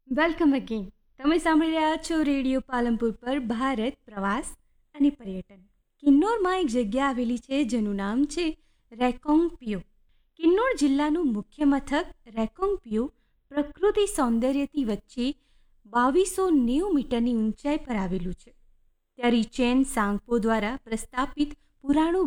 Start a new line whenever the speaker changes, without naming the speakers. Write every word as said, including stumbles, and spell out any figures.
Welcome again. તમે સાંભળી રહ્યા છો રેડિયો પાલનપુર પર ભારત પ્રવાસ અને પર્યટન. કિન્નોરમાં એક જગ્યા આવેલી છે જેનું નામ છે રેકોંગપિયો. કિન્નોર જિલ્લાનું મુખ્ય મથક રેકોંગપિયો પ્રકૃતિ સૌંદર્યથી વચ્ચે બાવીસો નેવું મીટરની ઊંચાઈ પર આવેલું છે. ત્યાં રિચેન સાંગપો દ્વારા પ્રસ્થાપિત પુરાણું